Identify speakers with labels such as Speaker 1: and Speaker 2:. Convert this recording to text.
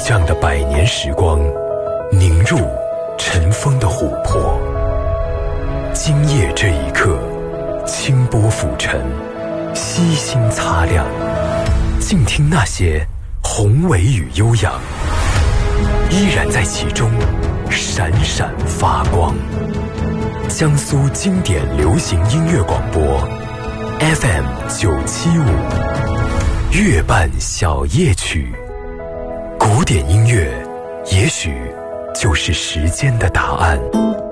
Speaker 1: 将的百年时光凝入尘封的琥珀。今夜这一刻，清波浮沉，悉心擦亮，静听那些宏伟与悠扬，依然在其中闪闪发光。江苏经典流行音乐广播 FM975，月半小夜曲。古典音乐也许就是时间的答案。